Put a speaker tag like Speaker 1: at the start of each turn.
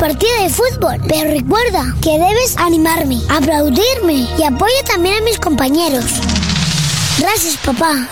Speaker 1: partido de fútbol. Pero recuerda que debes animarme, aplaudirme y apoya también a mis compañeros. Gracias, papá.